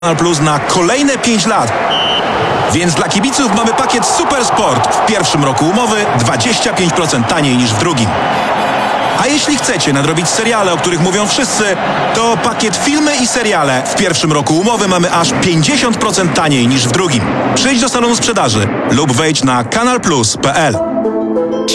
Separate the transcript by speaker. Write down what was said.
Speaker 1: Kanal Plus na kolejne 5 lat. Więc dla kibiców mamy pakiet Super Sport. W pierwszym roku umowy 25% taniej niż w drugim. A jeśli chcecie nadrobić seriale, o których mówią wszyscy, to pakiet filmy i seriale w pierwszym roku umowy mamy aż 50% taniej niż w drugim. Przyjdź do salonu sprzedaży lub wejdź na kanalplus.pl.